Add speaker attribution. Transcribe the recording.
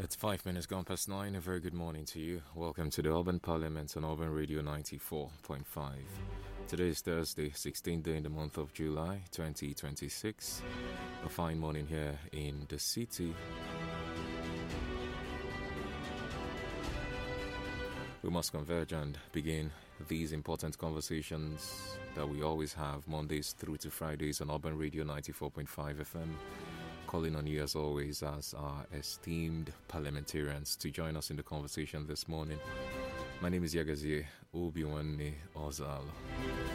Speaker 1: It's 5 minutes gone past 9. A very good morning to you. Welcome to the Urban Parliament on Urban Radio 94.5. Today is Thursday, 16th day in the month of July 2026. A fine morning here in the city. We must converge and begin these important conversations that we always have Mondays through to Fridays on Urban Radio 94.5 FM. Calling on you as always as our esteemed parliamentarians to join us in the conversation this morning. My name is Yagazie Obiwanne Ozalo.